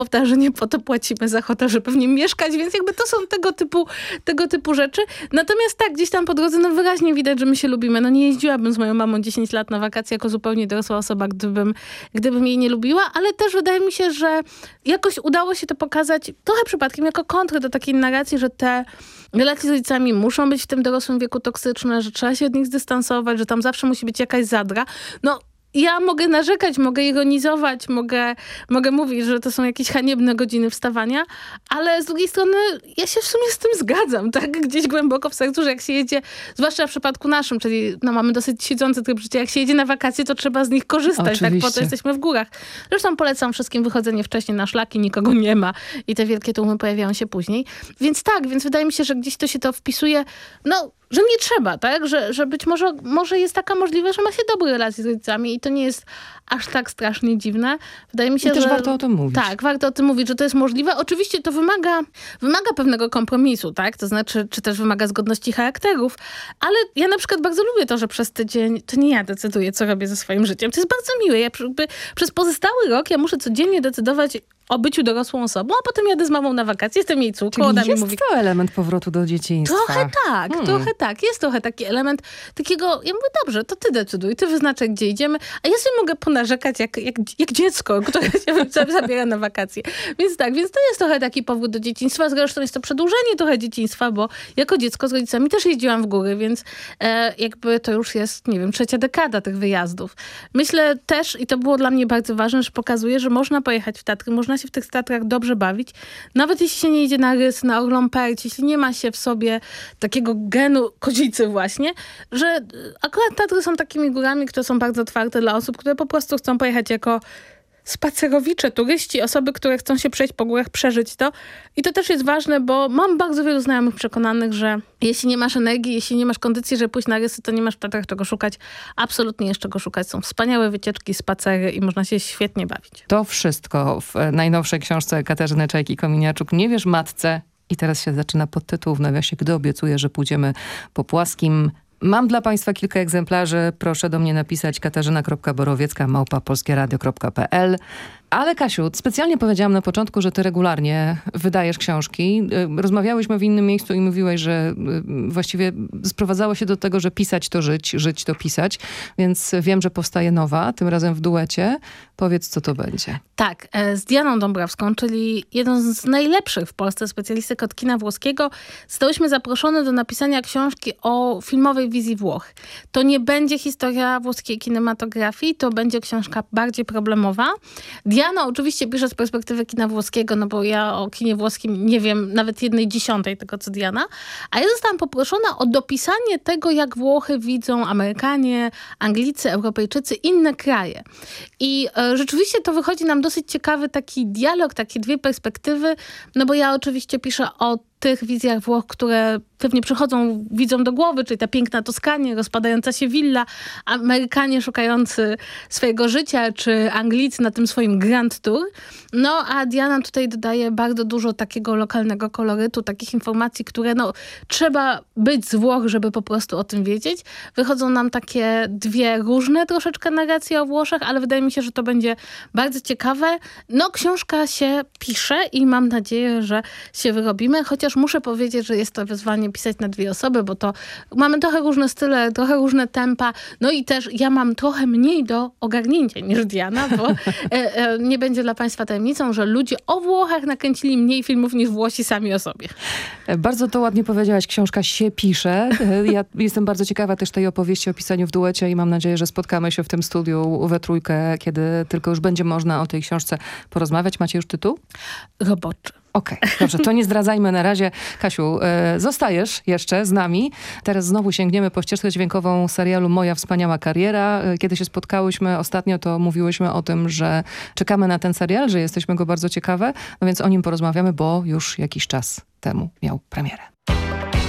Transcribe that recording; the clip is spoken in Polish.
powtarza, że nie po to płacimy za hotel, żeby w nim mieszkać, więc jakby to są tego typu rzeczy. Natomiast tak, gdzieś tam po drodze, no wyraźnie widać, że my się lubimy. No nie jeździłabym z moją mamą 10 lat na wakacje jako zupełnie dorosła osoba, gdybym jej nie lubiła, ale też wydaje mi się, że jakoś udało się to pokazać trochę przypadkiem, jako kontrę do takiej narracji, że te relacje z rodzicami muszą być w tym dorosłym wieku toksyczne, że trzeba się od nich zdystansować, że tam zawsze musi być jakaś zadra. No, ja mogę narzekać, mogę ironizować, mogę mówić, że to są jakieś haniebne godziny wstawania, ale z drugiej strony ja się w sumie z tym zgadzam, tak? Gdzieś głęboko w sercu, że jak się jedzie, zwłaszcza w przypadku naszym, czyli no, mamy dosyć siedzący tryb życia, jak się jedzie na wakacje, to trzeba z nich korzystać, tak? Po to jesteśmy w górach. Zresztą polecam wszystkim wychodzenie wcześniej na szlaki, nikogo nie ma i te wielkie tłumy pojawiają się później. Więc tak, więc wydaje mi się, że gdzieś to się to wpisuje, no, że nie trzeba, tak? Że być może jest taka możliwość, że ma się dobre relacje z rodzicami i to nie jest aż tak strasznie dziwne. Wydaje mi się, I też że warto o tym mówić. Tak, warto o tym mówić, że to jest możliwe. Oczywiście to wymaga pewnego kompromisu, tak? To znaczy, czy też wymaga zgodności charakterów, ale ja na przykład bardzo lubię to, że przez tydzień to nie ja decyduję, co robię ze swoim życiem. To jest bardzo miłe. Przez pozostały rok ja muszę codziennie decydować o byciu dorosłą osobą, a potem jadę z mamą na wakacje, jestem jej córką. Czyli jest to element powrotu do dzieciństwa. Trochę tak. Jest trochę taki element takiego, ja mówię, dobrze, to ty decyduj, ty wyznaczaj, gdzie idziemy, a ja sobie mogę ponarzekać jak dziecko, które się zabiera na wakacje. Więc tak, więc to jest trochę taki powrót do dzieciństwa. Zresztą jest to przedłużenie trochę dzieciństwa, bo jako dziecko z rodzicami też jeździłam w góry, więc jakby to już jest, nie wiem, 3. dekada tych wyjazdów. Myślę też, i to było dla mnie bardzo ważne, że pokazuje, że można pojechać w Tatry, można się w tych Tatrach dobrze bawić. Nawet jeśli się nie idzie na Rys, na Orlą Perć, jeśli nie ma się w sobie takiego genu kozicy właśnie, że akurat Tatry są takimi górami, które są bardzo otwarte dla osób, które po prostu chcą pojechać jako spacerowicze, turyści, osoby, które chcą się przejść po górach, przeżyć to. I to też jest ważne, bo mam bardzo wielu znajomych przekonanych, że jeśli nie masz energii, jeśli nie masz kondycji, żeby pójść na Rysy, to nie masz w Tatrach czego szukać. Absolutnie jest czego szukać. Są wspaniałe wycieczki, spacery i można się świetnie bawić. To wszystko w najnowszej książce Katarzyny Czajki-Kominiarczuk. Nie wierz matce. I teraz się zaczyna podtytuł w nawiasie, gdy obiecuję, że pójdziemy po płaskim. Mam dla państwa kilka egzemplarzy. Proszę do mnie napisać katarzyna.borowiecka@polskieradio.pl. Ale Kasiu, specjalnie powiedziałam na początku, że ty regularnie wydajesz książki. Rozmawiałyśmy w innym miejscu i mówiłaś, że właściwie sprowadzało się do tego, że pisać to żyć, żyć to pisać. Więc wiem, że powstaje nowa, tym razem w duecie. Powiedz, co to będzie. Tak, z Dianą Dąbrowską, czyli jedną z najlepszych w Polsce specjalistek od kina włoskiego, zostałyśmy zaproszone do napisania książki o filmowej wizji Włoch. To nie będzie historia włoskiej kinematografii, to będzie książka bardziej problemowa. Diana oczywiście pisze z perspektywy kina włoskiego, no bo ja o kinie włoskim nie wiem nawet 1/10 tego, co Diana. A ja zostałam poproszona o dopisanie tego, jak Włochy widzą Amerykanie, Anglicy, Europejczycy, inne kraje. I rzeczywiście to wychodzi nam dosyć ciekawy taki dialog, takie dwie perspektywy, no bo ja oczywiście piszę o tych wizjach Włoch, które pewnie widzą do głowy, czyli ta piękna Toskania, rozpadająca się willa, Amerykanie szukający swojego życia, czy Anglicy na tym swoim Grand Tour. No a Diana tutaj dodaje bardzo dużo takiego lokalnego kolorytu, takich informacji, które trzeba być z Włoch, żeby po prostu o tym wiedzieć. Wychodzą nam takie dwie różne troszeczkę narracje o Włoszech, ale wydaje mi się, że to będzie bardzo ciekawe. Książka się pisze i mam nadzieję, że się wyrobimy, chociaż muszę powiedzieć, że jest to wyzwanie pisać na dwie osoby, bo to mamy trochę różne style, trochę różne tempa, no i też ja mam trochę mniej do ogarnięcia niż Diana, bo nie będzie dla państwa tajemnicą, że ludzie o Włochach nakręcili mniej filmów niż Włosi sami o sobie. Bardzo to ładnie powiedziałaś, książka się pisze. Ja jestem bardzo ciekawa też tej opowieści o pisaniu w duecie i mam nadzieję, że spotkamy się w tym studiu we trójkę, kiedy tylko już będzie można o tej książce porozmawiać. Macie już tytuł? Roboczy. Okej, dobrze, to nie zdradzajmy na razie. Kasiu, zostajesz jeszcze z nami. Teraz znowu sięgniemy po ścieżkę dźwiękową serialu Moja wspaniała kariera. Kiedy się spotkałyśmy ostatnio, to mówiłyśmy o tym, że czekamy na ten serial, że jesteśmy go bardzo ciekawe, no więc o nim porozmawiamy, bo już jakiś czas temu miał premierę.